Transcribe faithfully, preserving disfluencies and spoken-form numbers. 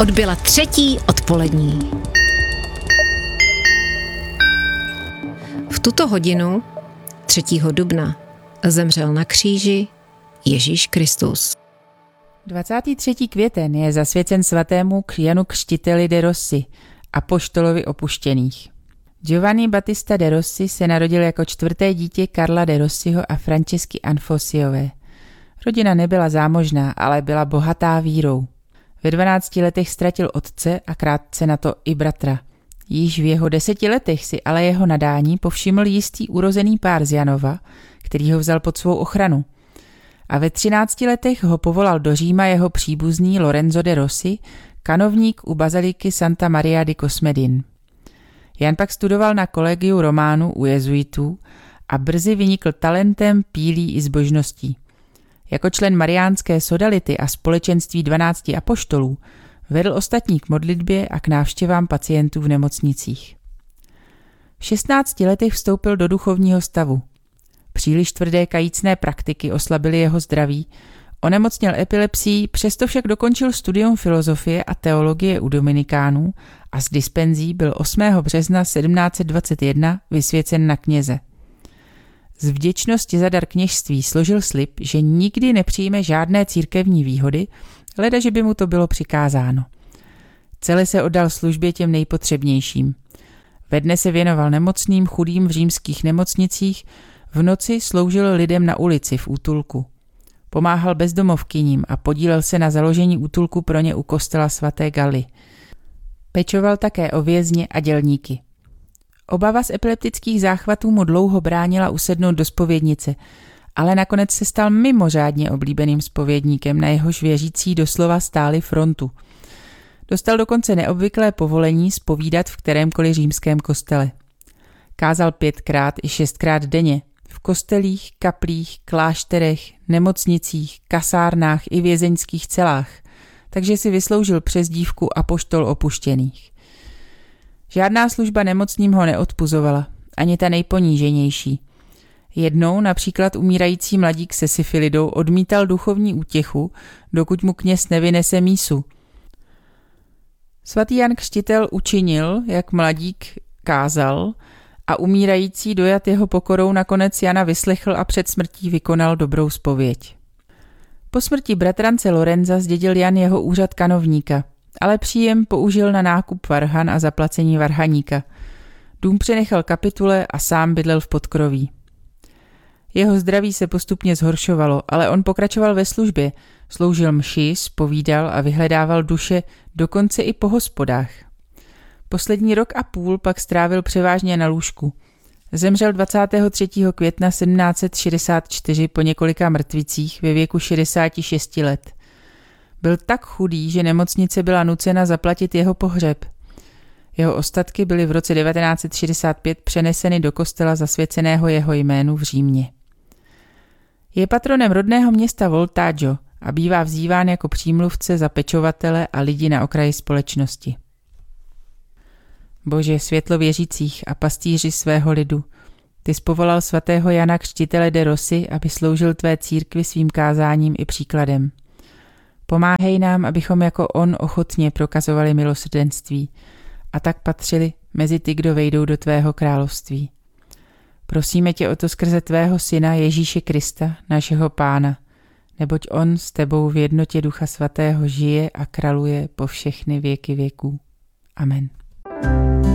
Odbyla třetí odpolední. V tuto hodinu, třetího dubna, zemřel na kříži Ježíš Kristus. dvacátého třetího květen je zasvěcen svatému Janu Křtiteli de Rossi, apoštolovi opuštěných. Giovanni Battista de Rossi se narodil jako čtvrté dítě Karla de Rossiho a Francesky Anfosiové. Rodina nebyla zámožná, ale byla bohatá vírou. Ve dvanácti letech ztratil otce a krátce na to i bratra. Již v jeho deseti letech si ale jeho nadání povšiml jistý urozený pár z Janova, který ho vzal pod svou ochranu. A ve třinácti letech ho povolal do Říma jeho příbuzný Lorenzo de Rossi, kanovník u baziliky Santa Maria di Cosmedin. Jan pak studoval na Collegiu Romanu u jezuitů a brzy vynikl talentem, pílí i zbožností. Jako člen mariánské sodality a společenství dvanácti apoštolů vedl ostatní k modlitbě a k návštěvám pacientů v nemocnicích. V šestnácti letech vstoupil do duchovního stavu. Příliš tvrdé kajícné praktiky oslabily jeho zdraví, onemocněl epilepsií, přesto však dokončil studium filozofie a teologie u Dominikánů a z dispenzí byl osmého března sedmnáct set dvacet jedna vysvěcen na kněze. Z vděčnosti za dar kněžství složil slib, že nikdy nepřijme žádné církevní výhody, leda že by mu to bylo přikázáno. Celé se oddal službě těm nejpotřebnějším. Ve dne se věnoval nemocným, chudým v římských nemocnicích, v noci sloužil lidem na ulici v útulku. Pomáhal bezdomovkyním a podílel se na založení útulku pro ně u kostela svaté Galy. Pečoval také o vězně a dělníky. Obava z epileptických záchvatů mu dlouho bránila usednout do zpovědnice, ale nakonec se stal mimořádně oblíbeným zpovědníkem, na jehož věřící doslova stáli frontu. Dostal dokonce neobvyklé povolení zpovídat v kterémkoliv římském kostele. Kázal pětkrát i šestkrát denně, v kostelích, kaplích, klášterech, nemocnicích, kasárnách i vězeňských celách, takže si vysloužil přezdívku apoštol opuštěných. Žádná služba nemocným ho neodpuzovala, ani ta nejponíženější. Jednou například umírající mladík se syfilidou odmítal duchovní útěchu, dokud mu kněz nevynese mísu. Svatý Jan Křtitel učinil, jak mladík kázal, a umírající dojat jeho pokorou nakonec Jana vyslechl a před smrtí vykonal dobrou zpověď. Po smrti bratrance Lorenza zdědil Jan jeho úřad kanovníka, ale příjem použil na nákup varhan a zaplacení varhaníka. Dům přenechal kapitule a sám bydlel v podkroví. Jeho zdraví se postupně zhoršovalo, ale on pokračoval ve službě, sloužil mši, zpovídal a vyhledával duše dokonce i po hospodách. Poslední rok a půl pak strávil převážně na lůžku. Zemřel dvacátého třetího května sedmnáct set šedesát čtyři po několika mrtvicích ve věku šedesáti šesti let. Byl tak chudý, že nemocnice byla nucena zaplatit jeho pohřeb. Jeho ostatky byly v roce devatenáct set šedesát pět přeneseny do kostela zasvěceného jeho jménu v Římě. Je patronem rodného města Voltaggio a bývá vzýván jako přímluvce za pečovatele a lidi na okraji společnosti. Bože, světlo věřících a pastýři svého lidu, ty jsi povolal svatého Jana Křtitele de Rossi, aby sloužil tvé církvi svým kázáním i příkladem. Pomáhej nám, abychom jako on ochotně prokazovali milosrdenství a tak patřili mezi ty, kdo vejdou do tvého království. Prosíme tě o to skrze tvého syna Ježíše Krista, našeho Pána, neboť on s tebou v jednotě Ducha Svatého žije a králuje po všechny věky věků. Amen.